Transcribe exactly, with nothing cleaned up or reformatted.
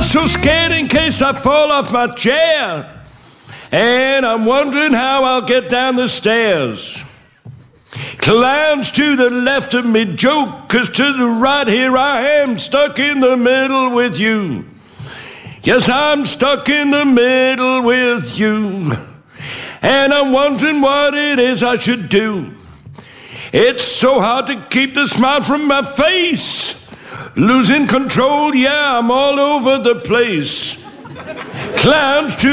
so scared in case I fall off my chair. And I'm wondering how I'll get down the stairs. Clowns to the left of me joke, 'cause to the right here I am stuck in the middle with you. Yes, I'm stuck in the middle with you. And I'm wondering what it is I should do. It's so hard to keep the smile from my face. Losing control, yeah, I'm all over the place. Clowns to